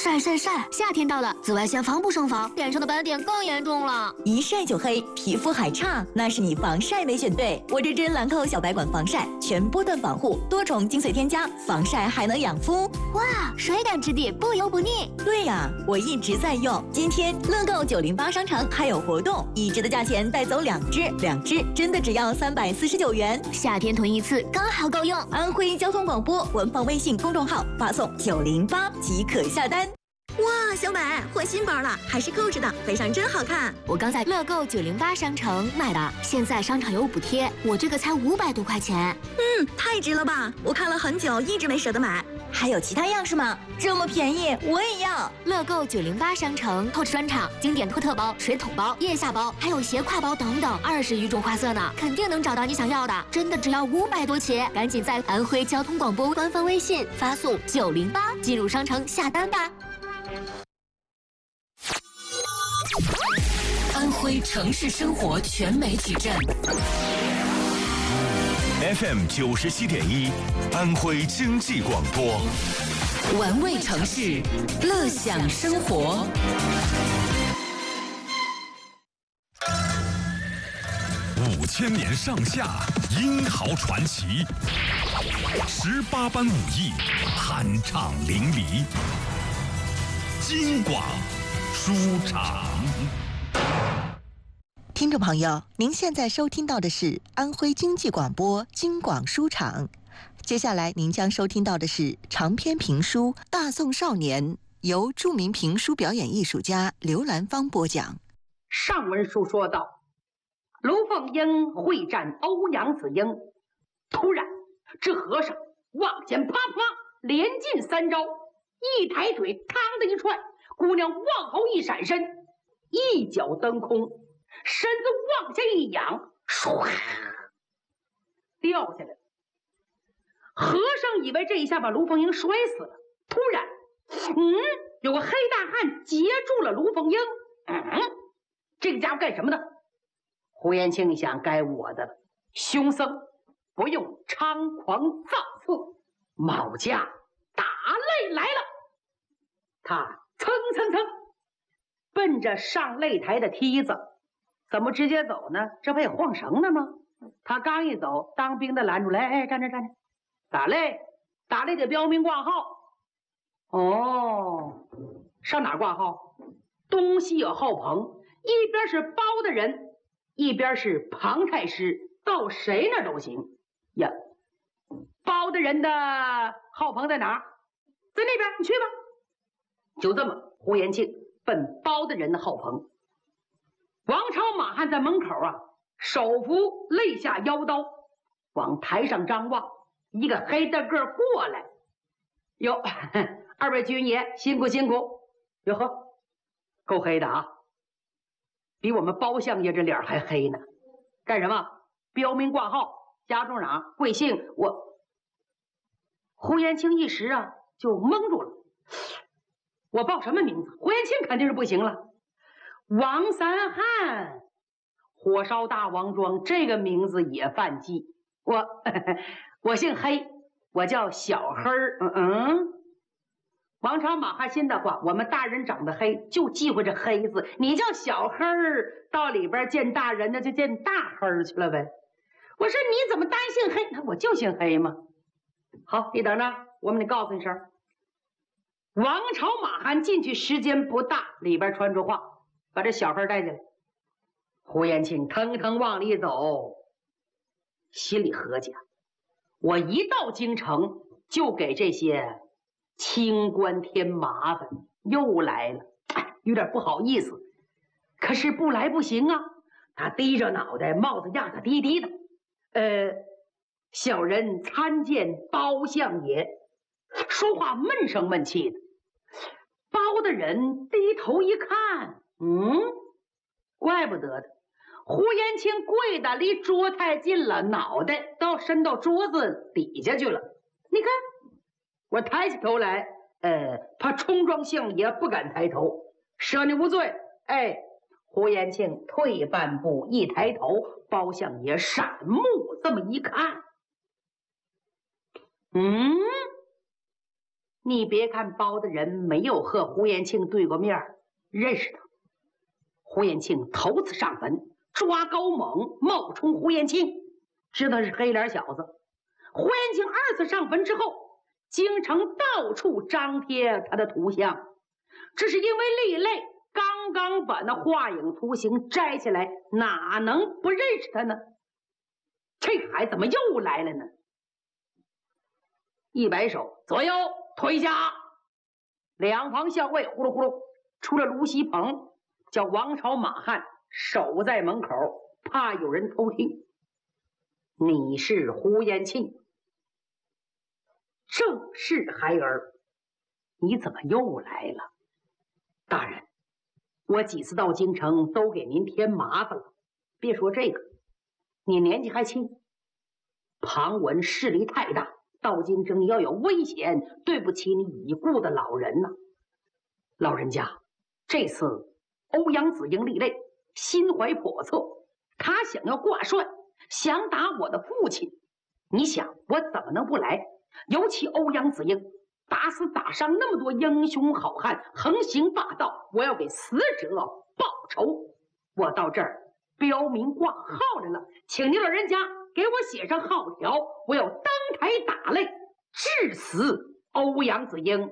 晒晒晒！夏天到了，紫外线防不胜防，脸上的斑点更严重了。 一晒就黑，皮肤还差，那是你防晒没选对。我这支兰蔻小白管防晒，全波段防护，多重精髓添加，防晒还能养肤。 哇，水感质地，不油不腻。 对呀，我一直在用。今天乐购908商城还有活动，1支的价钱带走2支，2支真的只要349元。 夏天囤一次刚好够用。 安徽交通广播官方微信公众号发送908即可下单。哇，小美换新包了，还是购置的，背上真好看。 我刚在乐购908商城买的，现在商场有补贴，我这个才500多块钱。 太值了吧！我看了很久，一直没舍得买。还有其他样式吗？这么便宜，我也要。 乐购908商城Coach专场经典托特包、水桶包、腋下包，还有斜挎包等等，20余种花色呢，肯定能找到你想要的。真的只要500多起，赶紧在安徽交通广播官方微信发送908进入商城下单吧。 安徽城市生活全媒体站 FM 97.1，安徽经济广播， 玩味城市，乐享生活。 5000年上下，英豪传奇，18般武艺，酣畅淋漓。京广书场。 听众朋友，您现在收听到的是安徽经济广播京广书场。接下来您将收听到的是长篇评书《大宋少年》，由著名评书表演艺术家刘兰芳播讲。 上文书说到，卢凤英会战欧阳子英，突然这和尚往前啪啪连进3招，一抬腿嘡的一踹，姑娘往后一闪身，一脚蹬空，身子往下一仰，唰掉下来了。和尚以为这一下把卢凤英摔死了，突然有个黑大汉截住了卢凤英。这个家伙干什么的？胡延庆一想，该我的了。凶僧不用猖狂造次，卯架打擂来了。他蹭蹭蹭奔着上擂台的梯子，怎么直接走呢？这不也晃绳呢吗？他刚一走，当兵的拦住来，哎，站着站着，打擂，打擂得标明挂号。哦，上哪挂号？东西有号棚，一边是包的人，一边是庞太师，到谁那都行呀。包的人的号棚在哪儿？在那边，你去吧。就这么，胡延庆奔包的人的号棚。王朝马汉在门口手扶肋下腰刀，往台上张望。一个黑大个过来，哟，二位军爷辛苦辛苦。哟呵，够黑的啊，比我们包相爷这脸还黑呢。干什么？标明挂号，家住哪？贵姓？我胡延庆一时就懵住了。我报什么名字？胡延庆肯定是不行了。王三汉，火烧大王庄，这个名字也犯忌。我姓黑，我叫小黑儿。王朝马汉心的话，我们大人长得黑，就忌讳这黑字。你叫小黑儿，到里边见大人，那就见大黑儿去了呗。我说你怎么单姓黑？那我就姓黑嘛。好，你等着，我们得告诉你声。王朝马汉进去时间不大，里边传出话，把这小黑带进来。胡延庆腾腾往里走，心里合计我一到京城就给这些清官添麻烦，又来了，有点不好意思。可是不来不行啊。他低着脑袋，帽子压得低低的。小人参见包相爷。说话闷声闷气的。包的人低头一看，怪不得的。胡延庆跪的离桌太近了，脑袋都伸到桌子底下去了。你看，我抬起头来，怕冲撞相爷不敢抬头，赦你无罪。胡延庆退半步，一抬头，包相爷闪目这么一看， 你别看包大人没有和胡延庆对过面，认识他。胡延庆头次上坟，抓高猛冒充胡延庆，知道是黑脸小子。胡延庆二次上坟之后，京城到处张贴他的图像，这是因为厉类刚刚把那画影图形摘下来，哪能不认识他呢？这孩子怎么又来了呢？一摆手，左右退下。两旁校尉呼噜呼噜出了卢锡鹏，叫王朝马汉守在门口，怕有人偷听。你是胡延庆？正是孩儿。你怎么又来了？大人，我几次到京城都给您添麻烦了。别说这个，你年纪还轻，庞文势力太大，到京城要有危险，对不起你已故的老人呐。老人家，这次欧阳子英立类，心怀叵测，他想要挂帅，想打我的父亲。你想我怎么能不来？尤其欧阳子英打死打伤那么多英雄好汉，横行霸道，我要给死者报仇。我到这儿标明挂号来了，请您老人家给我写上号条，我要登台打擂，致死欧阳子英。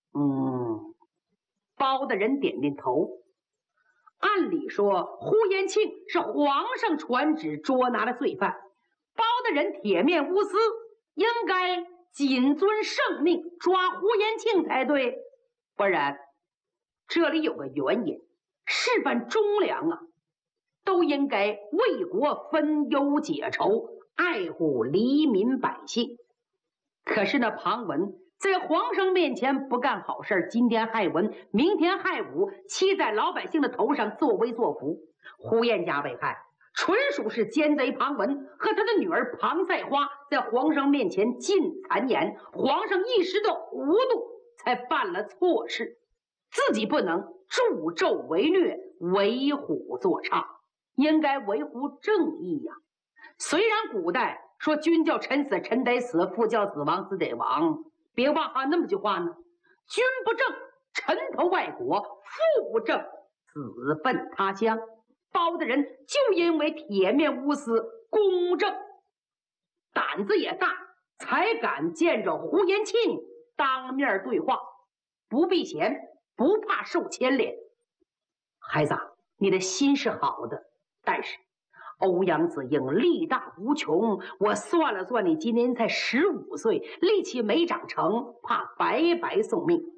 包大人点点头。按理说，胡延庆是皇上传旨捉拿的罪犯，包大人铁面无私，应该谨遵圣命抓胡延庆才对。不然，这里有个原因，事犯忠良啊，都应该为国分忧解愁，爱护黎民百姓。可是那庞文在皇上面前不干好事，今天害文，明天害武，骑在老百姓的头上作威作福。胡延家被害，纯属是奸贼庞文和他的女儿庞赛花在皇上面前尽谗言，皇上一时的糊涂才办了错事，自己不能助纣为虐，为虎作伥，应该维护正义呀。虽然古代说君叫臣死，臣得死；父叫子亡，子得亡。别忘还那么句话呢，君不正，臣投外国；父不正，子奔他乡。包大人就因为铁面无私、公正，胆子也大，才敢见着胡延庆当面对话，不避嫌，不怕受牵连。孩子，你的心是好的，但是欧阳子英力大无穷，我算了算，你今年才15岁，力气没长成，怕白白送命。